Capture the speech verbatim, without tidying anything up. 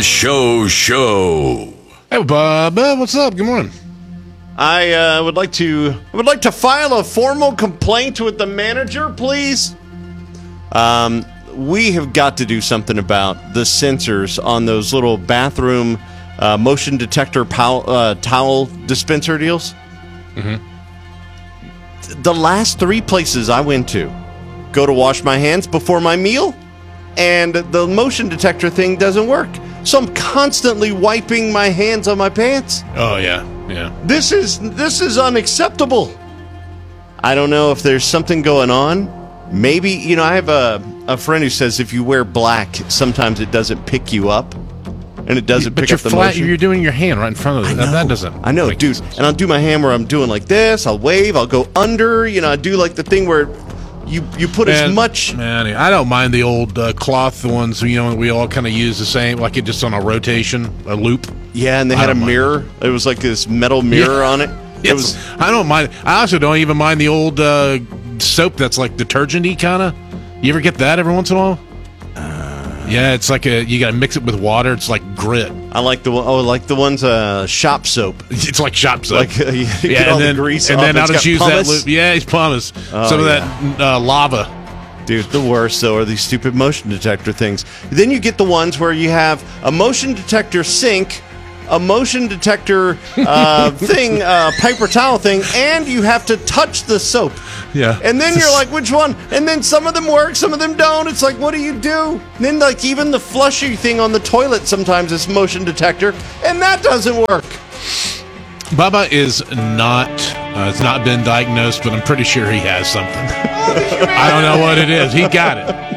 Show show. Hey, Bob. Uh, what's up? Good morning. I uh, would like to I would like to file a formal complaint with the manager, please. Um, we have got to do something about the sensors on those little bathroom uh, motion detector pow- uh, towel dispenser deals. Mm-hmm. The last three places I went to go to wash my hands before my meal, and the motion detector thing doesn't work. So I'm constantly wiping my hands on my pants. Oh, yeah. Yeah. This is this is unacceptable. I don't know if there's something going on. Maybe, you know, I have a, a friend who says if you wear black, sometimes it doesn't pick you up. And it doesn't but pick you're up the flat, motion. You're doing your hand right in front of it. That, that doesn't. I know, dude. Sense. And I'll do my hand where I'm doing like this. I'll wave. I'll go under. You know, I do like the thing where you you put man, as much. Man, I don't mind the old uh, cloth ones. You know, we all kind of use the same, like it just on a rotation, a loop. Yeah, and they I had a don't mind mirror. It was like this metal mirror Yeah. on it. It Yes. was. I don't mind. I also don't even mind the old uh, soap that's like detergent-y kind of. You ever get that every once in a while? Uh, yeah, it's like a you got to mix it with water. It's like grit. I like the one- oh, like the ones uh, shop soap. It's like shop soap. Like uh, you yeah, get all and then, the grease and off. then I'll It's just got use pumice. that loop. Yeah, it's pumice. Oh, Some of yeah. that uh, lava. Dude, the worst, though, are these stupid motion detector things. Then you get the ones where you have a motion detector sink, a motion detector uh, thing, uh, paper towel thing, and you have to touch the soap. Yeah. And then you're like, which one? And then some of them work, some of them don't. It's like, what do you do? And then, like, even the flushy thing on the toilet sometimes is motion detector, and that doesn't work. Bubba is not, uh, it's not been diagnosed, but I'm pretty sure he has something. I don't know what it is. He got it.